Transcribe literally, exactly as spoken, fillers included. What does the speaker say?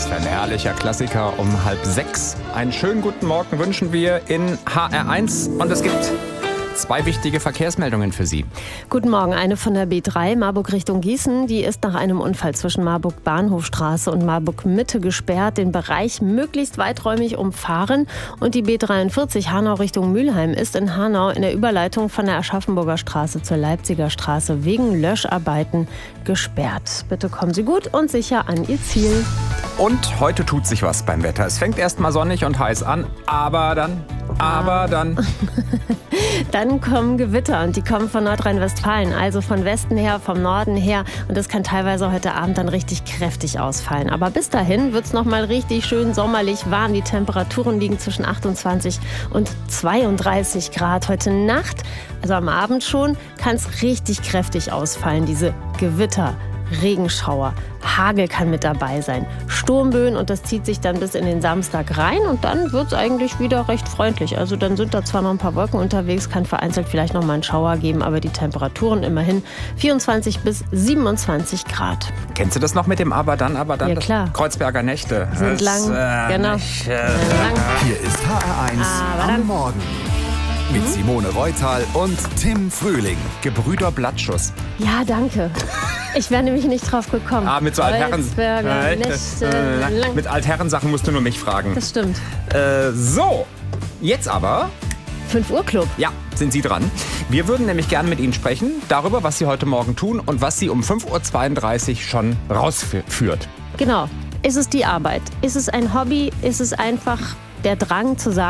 Was für ein herrlicher Klassiker um halb sechs. Einen schönen guten Morgen wünschen wir in H R eins und es gibt zwei wichtige Verkehrsmeldungen für Sie. Guten Morgen, eine von der B drei, Marburg Richtung Gießen. Die ist nach einem Unfall zwischen Marburg Bahnhofstraße und Marburg Mitte gesperrt. Den Bereich möglichst weiträumig umfahren. Und die B dreiundvierzig Hanau Richtung Mülheim ist in Hanau in der Überleitung von der Aschaffenburger Straße zur Leipziger Straße wegen Löscharbeiten gesperrt. Bitte kommen Sie gut und sicher an Ihr Ziel. Und heute tut sich was beim Wetter. Es fängt erst mal sonnig und heiß an, aber dann, aber dann... Dann kommen Gewitter und die kommen von Nordrhein-Westfalen, also von Westen her, vom Norden her. Und das kann teilweise heute Abend dann richtig kräftig ausfallen. Aber bis dahin wird es nochmal richtig schön sommerlich warm. Die Temperaturen liegen zwischen achtundzwanzig und zweiunddreißig Grad. Heute Nacht, also am Abend schon, kann es richtig kräftig ausfallen, diese Gewitter. Regenschauer, Hagel kann mit dabei sein, Sturmböen und das zieht sich dann bis in den Samstag rein und dann wird es eigentlich wieder recht freundlich. Also dann sind da zwar noch ein paar Wolken unterwegs, kann vereinzelt vielleicht noch mal einen Schauer geben, aber die Temperaturen immerhin vierundzwanzig bis siebenundzwanzig Grad. Kennst du das noch mit dem Aber dann, aber dann? Ja, klar. Das Kreuzberger Nächte. Sind lang, äh, genau. Nicht, äh, lang. Hier ist H R eins Aber am Morgen. Mit Simone Reutal und Tim Frühling. Gebrüder Blattschuss. Ja, danke. Ich wäre nämlich nicht drauf gekommen. Ah, mit so Altherren... Kreuzberger Äh, Nächte, äh, lang. mit Altherrensachen musst du nur mich fragen. Das stimmt. Äh, so, jetzt aber... fünf Uhr Club. Ja, sind Sie dran. Wir würden nämlich gerne mit Ihnen sprechen darüber, was Sie heute Morgen tun und was Sie um fünf Uhr zweiunddreißig schon rausführt. Genau. Ist es die Arbeit? Ist es ein Hobby? Ist es einfach der Drang zu sagen,